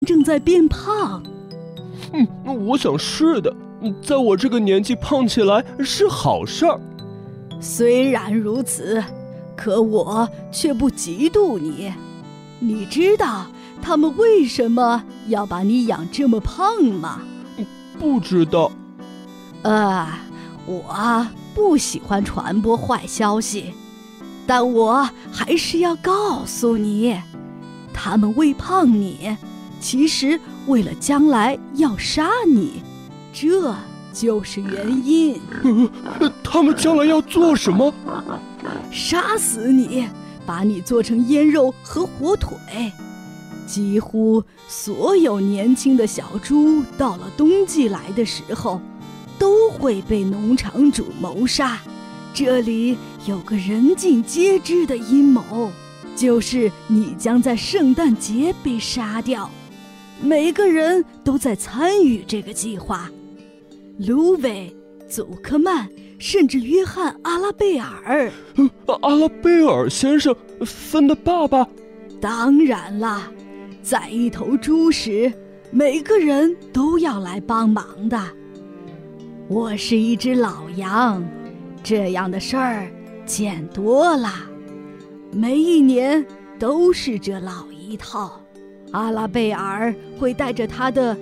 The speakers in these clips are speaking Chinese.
正在变胖。 我想是的，在我这个年纪胖起来是好事儿。 虽然如此，可我却不嫉妒你。你知道他们为什么要把你养这么胖吗？ 不知道。 我不喜欢传播坏消息，但我还是要告诉你，他们喂胖你，其实为了将来要杀你，这就是原因。 他们将来要做什么？ 杀死你，把你做成腌肉和火腿。几乎所有年轻的小猪到了冬季来的时候，都会被农场主谋杀。这里有个人尽皆知的阴谋，就是你将在圣诞节被杀掉。每个人都在参与这个计划，卢维、祖克曼，甚至约翰·阿拉贝尔。 阿拉贝尔先生，芬的爸爸？ 当然啦，宰一头猪时，每个人都要来帮忙的。我是一只老羊，这样的事儿见多了，每一年都是这老一套。阿拉贝尔会带着他的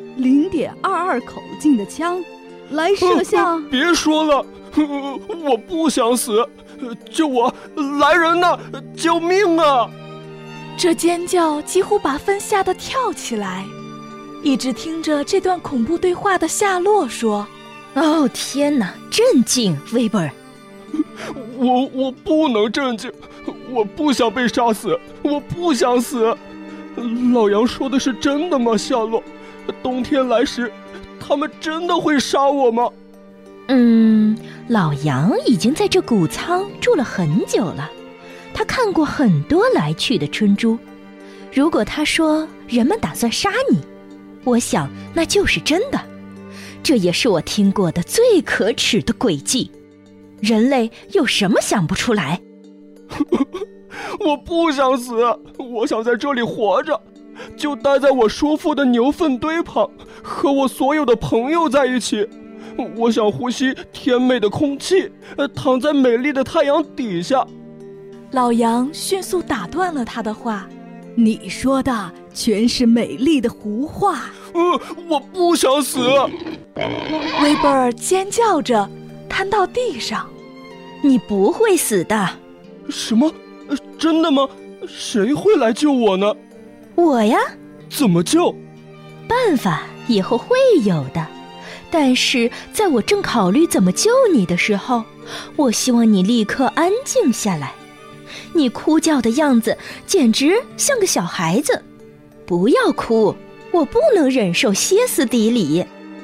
0.22口径的枪来射向…… 别说了，我不想死，救我！来人呐，救命啊！ 这尖叫几乎把芬吓得跳起来。一直听着这段恐怖对话的夏洛说：“ 哦，天哪，镇静，威伯尔！ 我不能镇静，我不想被杀死，我不想死。老杨说的是真的吗，夏洛？冬天来时，他们真的会杀我吗？” 老杨已经在这谷仓住了很久了，他看过很多来去的春猪。如果他说人们打算杀你，我想那就是真的。这也是我听过的最可耻的诡计。人类有什么想不出来？ 我不想死，我想在这里活着，就待在我舒服的牛粪堆旁，和我所有的朋友在一起。我想呼吸甜美的空气，躺在美丽的太阳底下。 老杨迅速打断了他的话：“ 你说的全是美丽的胡话。” 我不想死。 威伯尔尖叫着瘫到地上：“ 你不会死的。” 什么？真的吗？谁会来救我呢？ 我呀。 怎么救？ 办法以后会有的，但是在我正考虑怎么救你的时候，我希望你立刻安静下来。你哭叫的样子简直像个小孩子。不要哭，我不能忍受歇斯底里。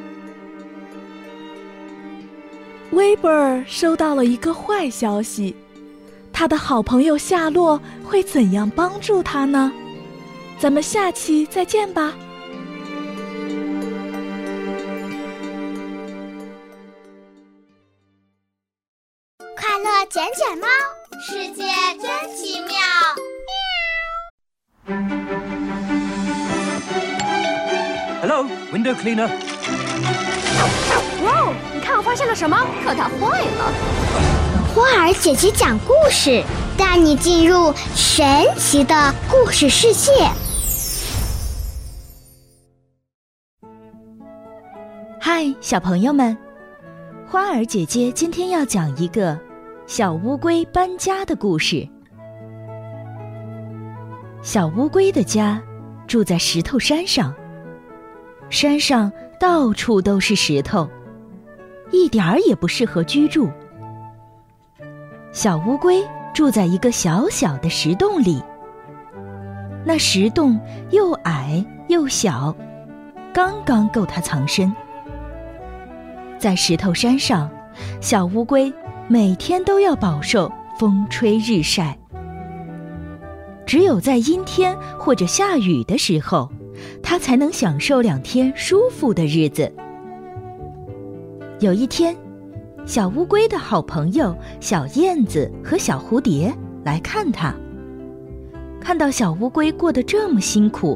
威伯尔收到了一个坏消息，他的好朋友夏洛会怎样帮助他呢？咱们下期再见吧。 快乐捡捡猫，世界真奇妙。 Hello, window cleaner. 哇，你看我发现了什么？可它坏了。花儿姐姐讲故事，带你进入神奇的故事世界。 嗨，小朋友们，花儿姐姐今天要讲一个小乌龟搬家的故事。小乌龟的家住在石头山上，山上到处都是石头，一点儿也不适合居住。小乌龟住在一个小小的石洞里，那石洞又矮又小，刚刚够它藏身。在石头山上，小乌龟每天都要饱受风吹日晒，只有在阴天或者下雨的时候，它才能享受2天舒服的日子。有一天，小乌龟的好朋友小燕子和小蝴蝶来看它，看到小乌龟过得这么辛苦，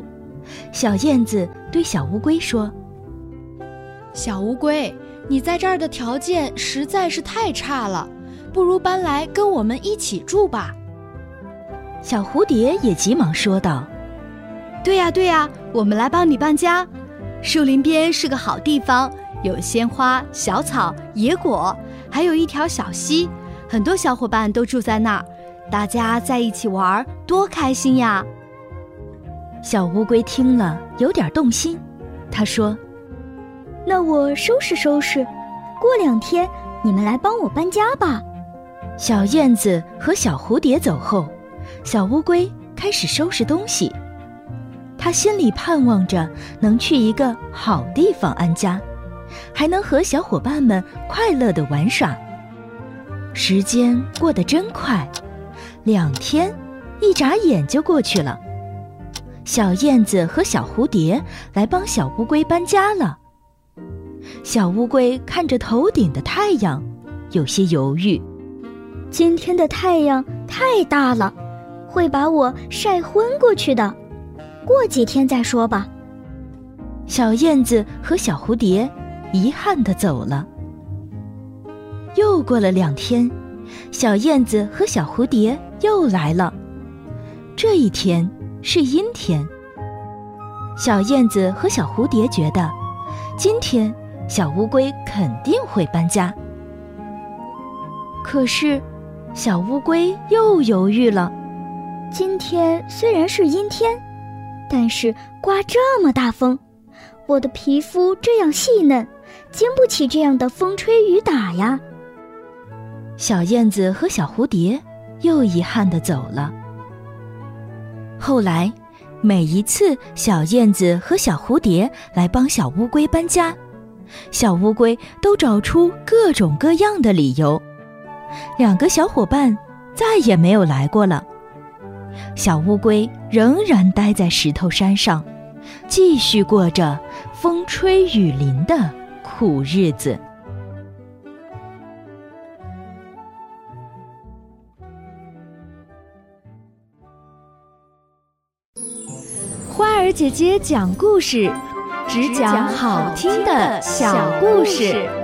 小燕子对小乌龟说： 小乌龟，你在这儿的条件实在是太差了，不如搬来跟我们一起住吧。 小蝴蝶也急忙说道： 对呀，我们来帮你搬家。树林边是个好地方，有鲜花、小草、野果，还有一条小溪，很多小伙伴都住在那儿，大家在一起玩，多开心呀！ 小乌龟听了有点动心，他说： 那我收拾收拾，过2天你们来帮我搬家吧。 小燕子和小蝴蝶走后，小乌龟开始收拾东西。他心里盼望着能去一个好地方安家，还能和小伙伴们快乐地玩耍。时间过得真快，2天一眨眼就过去了。小燕子和小蝴蝶来帮小乌龟搬家了。小乌龟看着头顶的太阳，有些犹豫。 今天的太阳太大了，会把我晒昏过去的。过几天再说吧。 小燕子和小蝴蝶遗憾地走了。又过了2天，小燕子和小蝴蝶又来了。这一天是阴天。小燕子和小蝴蝶觉得，今天小乌龟肯定会搬家。可是，小乌龟又犹豫了。 今天虽然是阴天，但是刮这么大风，我的皮肤这样细嫩，经不起这样的风吹雨打呀。 小燕子和小蝴蝶又遗憾地走了。后来，每一次小燕子和小蝴蝶来帮小乌龟搬家，小乌龟都找出各种各样的理由。2个小伙伴再也没有来过了。小乌龟仍然待在石头山上，继续过着风吹雨淋的苦日子。 花儿姐姐讲故事，只讲好听的小故事。